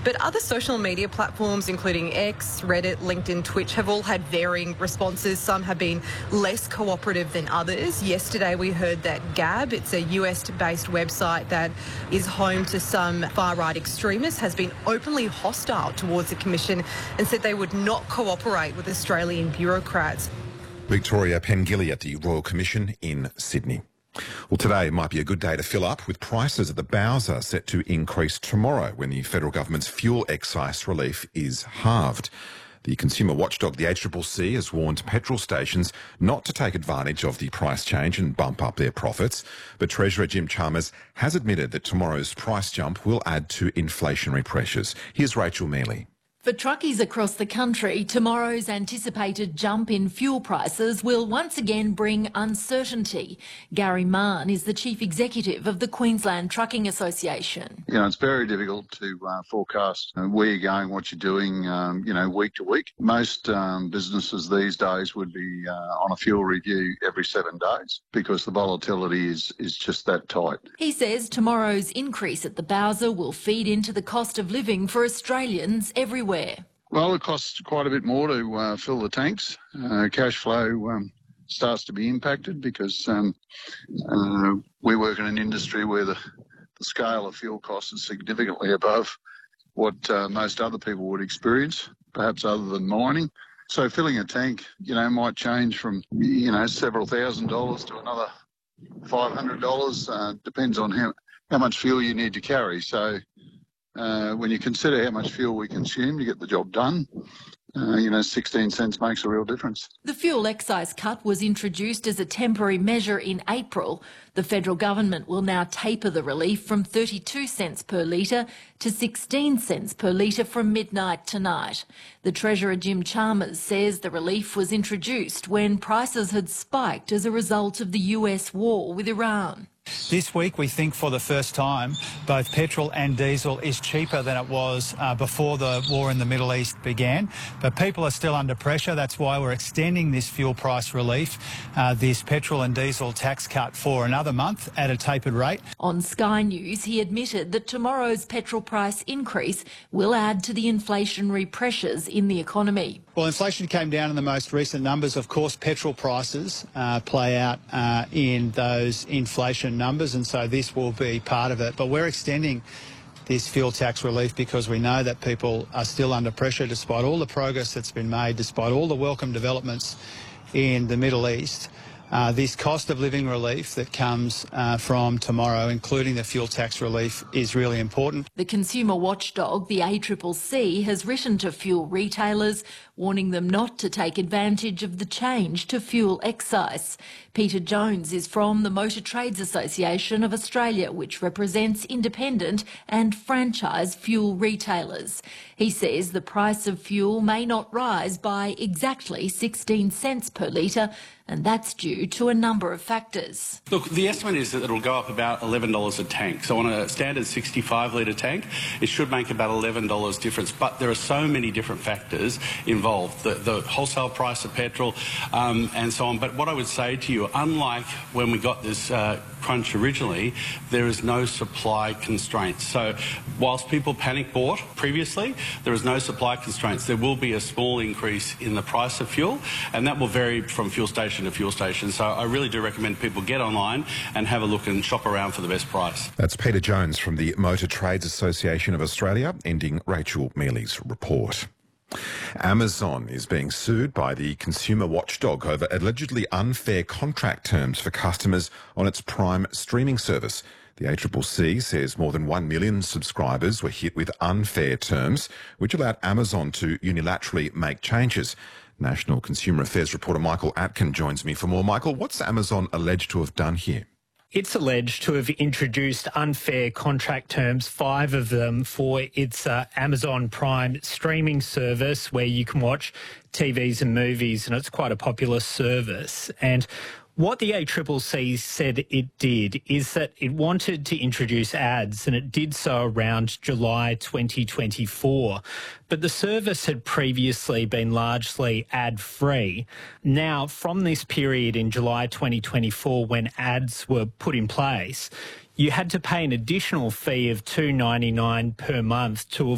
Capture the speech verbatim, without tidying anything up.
But other social media platforms, including X, Reddit, LinkedIn, Twitch, have all had varying responses. Some have been less cooperative than others. Yesterday we heard that Gab, it's a U S-based website that is home to some far-right extremists, has been openly hostile towards the Commission and said they would not cooperate with Australian bureaucrats. Victoria Pengilly at the Royal Commission in Sydney. Well, today might be a good day to fill up, with prices at the Bowser set to increase tomorrow when the federal government's fuel excise relief is halved. The consumer watchdog, the A C C C, has warned petrol stations not to take advantage of the price change and bump up their profits. But Treasurer Jim Chalmers has admitted that tomorrow's price jump will add to inflationary pressures. Here's Rachel Mealy. For truckies across the country, tomorrow's anticipated jump in fuel prices will once again bring uncertainty. Gary Mann is the Chief Executive of the Queensland Trucking Association. You know, it's very difficult to uh, forecast where you're going, what you're doing, um, you know, week to week. Most um, businesses these days would be uh, on a fuel review every seven days because the volatility is, is just that tight. He says tomorrow's increase at the Bowser will feed into the cost of living for Australians everywhere. Well, it costs quite a bit more to uh, fill the tanks. Uh, cash flow um, starts to be impacted because um, uh, we work in an industry where the, the scale of fuel costs is significantly above what uh, most other people would experience, perhaps other than mining. So filling a tank, you know, might change from, you know, several thousand dollars to another five hundred dollars. Uh, depends on how, how much fuel you need to carry. So Uh, when you consider how much fuel we consume to get the job done, uh, you know, sixteen cents makes a real difference. The fuel excise cut was introduced as a temporary measure in April. The federal government will now taper the relief from thirty-two cents per litre to sixteen cents per litre from midnight tonight. The Treasurer Jim Chalmers says the relief was introduced when prices had spiked as a result of the U S war with Iran. This week, we think for the first time, both petrol and diesel is cheaper than it was uh, before the war in the Middle East began. But people are still under pressure. That's why we're extending this fuel price relief, uh, this petrol and diesel tax cut for another month at a tapered rate. On Sky News, he admitted that tomorrow's petrol price increase will add to the inflationary pressures in the economy. Well, inflation came down in the most recent numbers. Of course, petrol prices uh, play out uh, in those inflation numbers, and so this will be part of it. But we're extending this fuel tax relief because we know that people are still under pressure despite all the progress that's been made, despite all the welcome developments in the Middle East. Uh, this cost of living relief that comes uh, from tomorrow, including the fuel tax relief, is really important. The consumer watchdog, the A C C C, has written to fuel retailers, warning them not to take advantage of the change to fuel excise. Peter Jones is from the Motor Trades Association of Australia, which represents independent and franchise fuel retailers. He says the price of fuel may not rise by exactly sixteen cents per litre, and that's due to a number of factors. Look, the estimate is that it'll go up about eleven dollars a tank. So on a standard sixty-five litre tank, it should make about eleven dollars difference. But there are so many different factors involved, the, the wholesale price of petrol um, and so on. But what I would say to you, unlike when we got this uh, crunch originally, there is no supply constraints. So whilst people panic bought previously, there is no supply constraints. There will be a small increase in the price of fuel, and that will vary from fuel station to fuel station. So I really do recommend people get online and have a look and shop around for the best price. That's Peter Jones from the Motor Trades Association of Australia, ending Rachel Mealy's report. Amazon is being sued by the consumer watchdog over allegedly unfair contract terms for customers on its Prime streaming service. The A C C C says more than one million subscribers were hit with unfair terms, which allowed Amazon to unilaterally make changes. National Consumer Affairs reporter Michael Atkin joins me for more. Michael, what's Amazon alleged to have done here? It's alleged to have introduced unfair contract terms, five of them, for its uh, Amazon Prime streaming service where you can watch T Vs and movies, and it's quite a popular service. And what the A C C C said it did is that it wanted to introduce ads, and it did so around July twenty twenty-four. But the service had previously been largely ad-free. Now, from this period in July twenty twenty-four, when ads were put in place, you had to pay an additional fee of two dollars ninety-nine per month to